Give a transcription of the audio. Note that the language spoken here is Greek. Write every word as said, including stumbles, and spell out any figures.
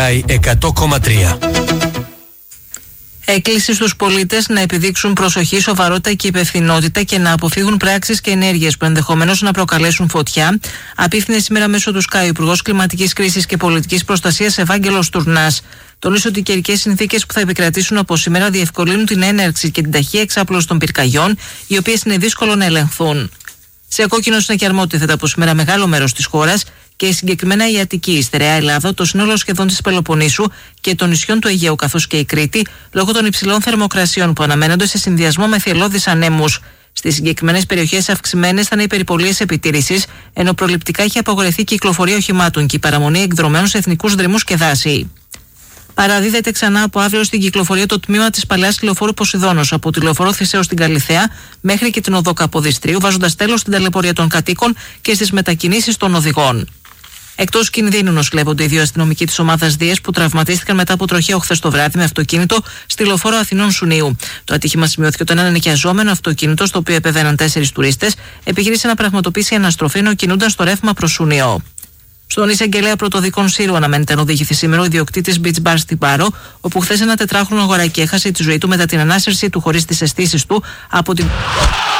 εκατό κόμμα τρία. Έκκληση στους πολίτες να επιδείξουν προσοχή, σοβαρότητα και υπευθυνότητα και να αποφύγουν πράξεις και ενέργειες που ενδεχομένως να προκαλέσουν φωτιά, απίφθινε σήμερα μέσω του ΣΚΑΙ ο Υπουργός Κλιματικής Κρίσης και Πολιτικής Προστασίας Ευάγγελος Τουρνάς. Τονίζει ότι οι καιρικές συνθήκες που θα επικρατήσουν από σήμερα διευκολύνουν την έναρξη και την ταχεία εξάπλωση των πυρκαγιών, οι οποίες είναι δύσκολο να ελεγχθούν. Σε κόκκινο συνακιαρμό τίθεται από σήμερα μεγάλο μέρος της χώρας και συγκεκριμένα η Αττική, η Στερεά Ελλάδα, το σύνολο σχεδόν της Πελοποννήσου και των νησιών του Αιγαίου καθώς και η Κρήτη, λόγω των υψηλών θερμοκρασιών που αναμένονται σε συνδυασμό με θυελλώδεις ανέμους. Στις συγκεκριμένες περιοχές αυξημένες θα είναι οι περιπολίες επιτήρησης, ενώ προληπτικά έχει απαγορευτεί η κυκλοφορία οχημάτων και η παραμονή εκδρομένων σε εθνικούς δρυμούς και δάση. Παραδίδεται ξανά από αύριο στην κυκλοφορία το τμήμα της παλαιάς λεωφόρου Ποσειδώνος από τη λεωφόρο Θησέως στην Καλιθέα μέχρι και την οδό Καποδιστρίου, βάζοντας τέλος στην ταλαιπωρία των κατοίκων και στις μετακινήσεις των οδηγών. Εκτός κινδύνου νοσηλεύονται οι δύο αστυνομικοί της ομάδας Δίες που τραυματίστηκαν μετά από τροχαίο χθες το βράδυ με αυτοκίνητο στη λεωφόρο Αθηνών Σουνίου. Το ατύχημα σημειώθηκε όταν ένα νοικιαζόμενο αυτοκίνητο, στο οποίο επεβαίναν τέσσερις τουρίστες, επιχείρησε να πραγματοποιήσει αναστροφή ενώ κινούνταν στο ρεύμα προς Σουνιό. Στον εισαγγελέα πρωτοδικών Σύρου αναμένεται να οδηγηθεί σήμερα ο ιδιοκτήτης Beach Bar στην Πάρο, όπου χθες ένα τετράχρονο αγοράκι έχασε τη ζωή του μετά την ανάσυρση του χωρίς τις αισθήσεις του από την.